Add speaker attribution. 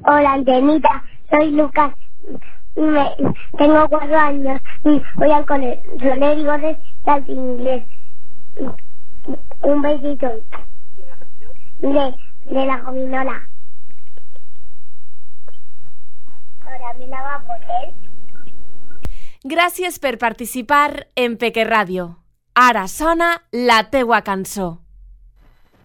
Speaker 1: Hola, Antenita, soy Lucas. Tengo 4 años y voy al colegio. Soler y Borges de inglés. Un besito de la gominola. Ahora me la va a poner.
Speaker 2: Gràcies per participar en Peque Ràdio. Ara sona la teua cançó.